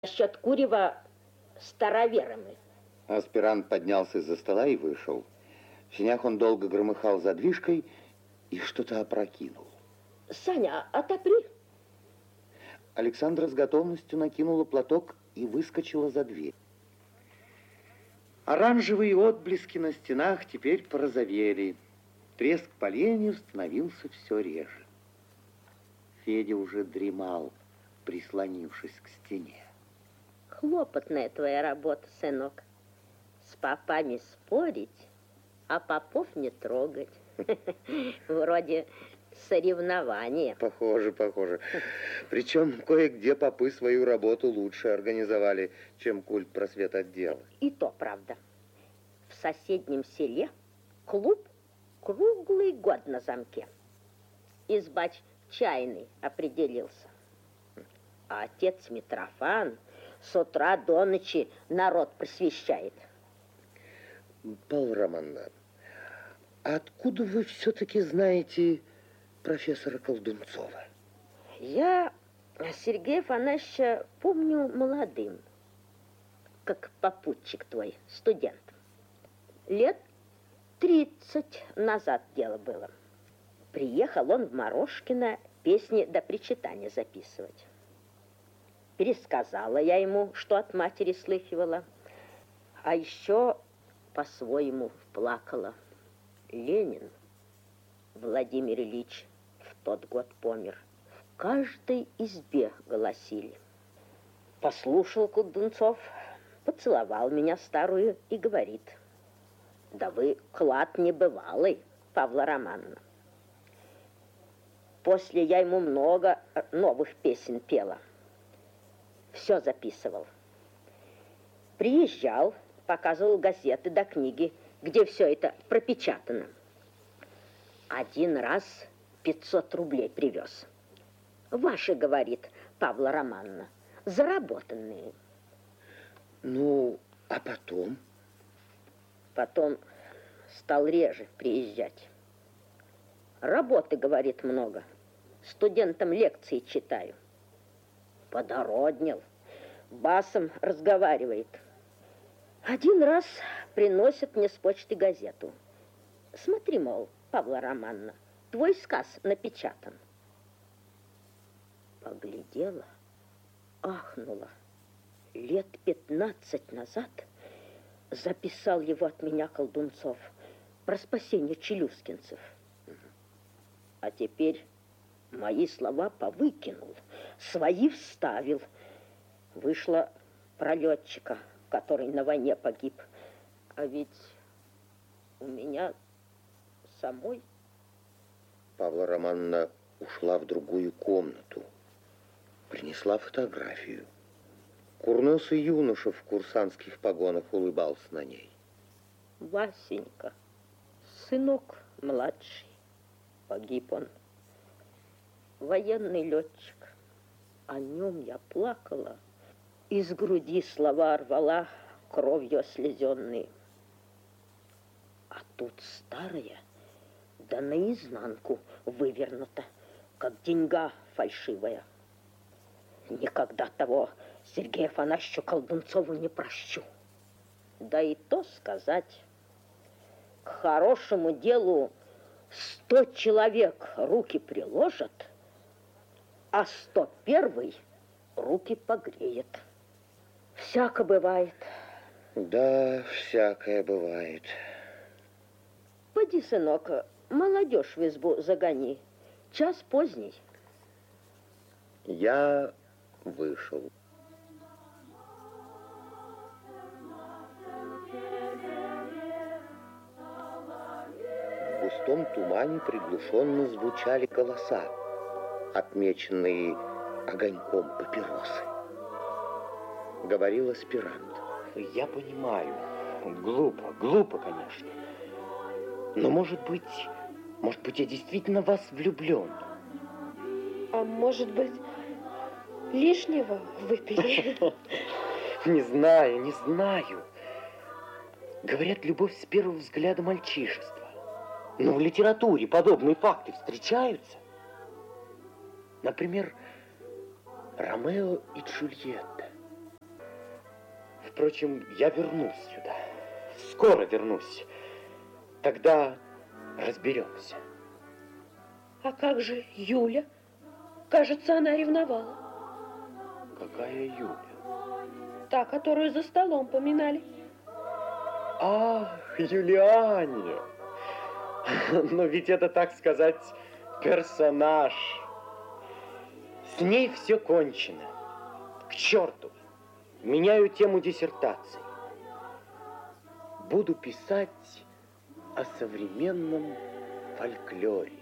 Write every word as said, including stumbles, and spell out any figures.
Насчет курева староверы мы. Аспирант поднялся из-за стола и вышел. В сенях он долго громыхал задвижкой и что-то опрокинул. Саня, отопри. Александра с готовностью накинула платок и выскочила за дверь. Оранжевые отблески на стенах теперь порозовели. Треск поленьев становился все реже. Федя уже дремал, прислонившись к стене. Хлопотная твоя работа, сынок. С попами спорить, а попов не трогать. Вроде соревнования. Похоже, похоже. Причем кое-где попы свою работу лучше организовали, чем культ просветотдела. И то правда. В соседнем селе клуб круглый год на замке. Избач чайный определился. А отец Митрофан с утра до ночи народ просвещает. Павла Романовна, откуда вы все-таки знаете профессора Колдунцова? Я Сергея Афанасьевича помню молодым, как попутчик твой, студент. Лет тридцать назад дело было. Приехал он в Морошкино песни до причитания записывать. Пересказала я ему, что от матери слыхивала, а еще по-своему плакала. Ленин, Владимир Ильич, в тот год помер. В каждой избе голосили. Послушал Колдунцов, поцеловал меня старую и говорит: да вы клад небывалый, Павла Романовна. После я ему много новых песен пела. Все записывал. Приезжал, показывал газеты да книги, где все это пропечатано. Один раз пятьсот рублей привез. Ваши, говорит Павла Романовна, заработанные. Ну, а потом? Потом стал реже приезжать. Работы, говорит, много. Студентам лекции читаю. Подороднил, басом разговаривает. Один раз приносит мне с почты газету. Смотри, мол, Павла Романовна, твой сказ напечатан. Поглядела, ахнула. Лет пятнадцать назад записал его от меня Колдунцов про спасение челюскинцев. А теперь мои слова повыкинул, свои вставил. Вышло про летчика, который на войне погиб. А ведь у меня самой... Павла Романовна ушла в другую комнату. Принесла фотографию. Курносый юноша в курсантских погонах улыбался на ней. Васенька, сынок младший. Погиб он. Военный летчик. О нем я плакала. Из груди слова рвала, кровью слезенные. А тут старая, да наизнанку вывернута, как деньга фальшивая. Никогда того Сергея Афанасьевича Колдунцову не прощу. Да и то сказать, к хорошему делу сто человек руки приложат, а сто первый руки погреет. Всяко бывает. Да, всякое бывает. Поди, сынок, молодежь в избу загони. Час поздний. Я вышел. В густом тумане приглушенно звучали голоса, отмеченные огоньком папиросы. Говорил аспирант. Я понимаю, глупо, глупо, конечно. Но, может быть, может быть, я действительно в вас влюблен. А может быть, лишнего выпили? Не знаю, не знаю. Говорят, любовь с первого взгляда мальчишество. Но в литературе подобные факты встречаются. Например, Ромео и Джульетта. Впрочем, я вернусь сюда. Скоро вернусь. Тогда разберемся. А как же Юля? Кажется, она ревновала. Какая Юля? Та, которую за столом поминали. Ах, Юлиане! Но ведь это, так сказать, персонаж. С ней все кончено. К черту. Меняю тему диссертации. Буду писать о современном фольклоре.